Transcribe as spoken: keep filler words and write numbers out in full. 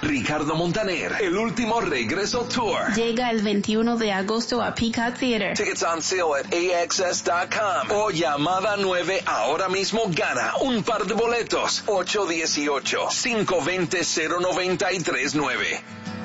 Ricardo Montaner, El Último Regreso Tour. Llega el veintiuno de agosto a Peacock Theater. Tickets on sale at A X S dot com o llamada nueve ahora mismo gana un par de boletos. ocho uno ocho, cinco dos cero, cero nueve tres nueve.